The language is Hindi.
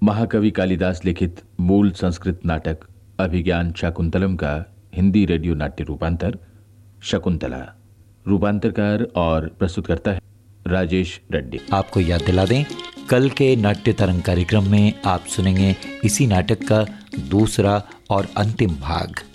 महाकवि कालिदास लिखित मूल संस्कृत नाटक अभिज्ञान शाकुंतलम का हिंदी रेडियो नाट्य रूपांतर शकुंतला। रूपांतरकार और प्रस्तुतकर्ता है राजेश रेड्डी। आपको याद दिला दें, कल के नाट्य तरंग कार्यक्रम में आप सुनेंगे इसी नाटक का दूसरा और अंतिम भाग।